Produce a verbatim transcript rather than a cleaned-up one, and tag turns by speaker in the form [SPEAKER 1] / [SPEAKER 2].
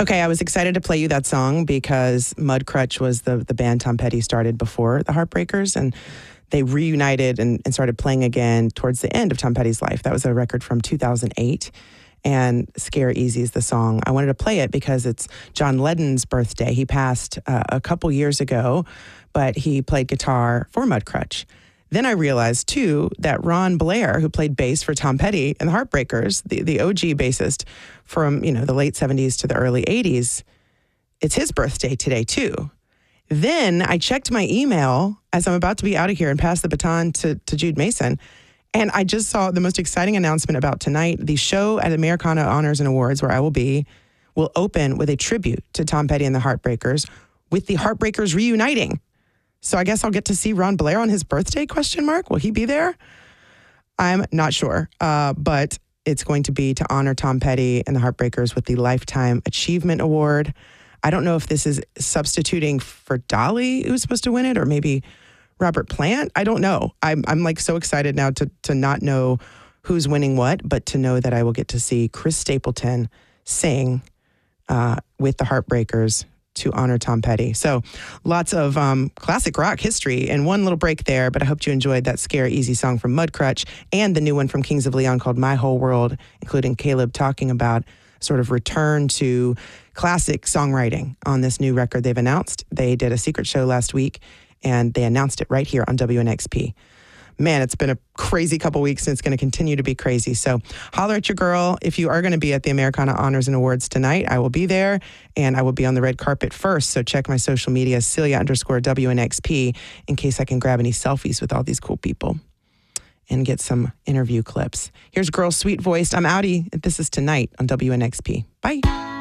[SPEAKER 1] Okay, I was excited to play you that song because Mudcrutch was the, the band Tom Petty started before the Heartbreakers, and they reunited and, and started playing again towards the end of Tom Petty's life. That was a record from two thousand eight, and Scare Easy is the song. I wanted to play it because it's John Lennon's birthday. He passed uh, a couple years ago, but he played guitar for Mudcrutch. Then I realized, too, that Ron Blair, who played bass for Tom Petty and the Heartbreakers, the, the O G bassist from, you know, the late seventies to the early eighties, it's his birthday today, too. Then I checked my email as I'm about to be out of here and pass the baton to, to Jude Mason, and I just saw the most exciting announcement about tonight. The show at Americana Honors and Awards, where I will be, will open with a tribute to Tom Petty and the Heartbreakers, with the Heartbreakers reuniting. So I guess I'll get to see Ron Blair on his birthday, question mark. Will he be there? I'm not sure, uh, but it's going to be to honor Tom Petty and the Heartbreakers with the Lifetime Achievement Award. I don't know if this is substituting for Dolly, who's supposed to win it, or maybe Robert Plant. I don't know. I'm I'm like so excited now to to not know who's winning what, but to know that I will get to see Chris Stapleton sing uh, with the Heartbreakers to honor Tom Petty. So lots of um, classic rock history and one little break there, but I hope you enjoyed that Scare Easy song from Mudcrutch and the new one from Kings of Leon called My Whole World, including Caleb talking about sort of return to classic songwriting on this new record they've announced. They did a secret show last week and they announced it right here on W N X P. Man, it's been a crazy couple weeks and it's going to continue to be crazy. So holler at your girl. If you are going to be at the Americana Honors and Awards tonight, I will be there and I will be on the red carpet first. So check my social media, Celia underscore W N X P, in case I can grab any selfies with all these cool people and get some interview clips. Here's Girl Sweet Voiced. I'm outie. This is Tonight on W N X P. Bye.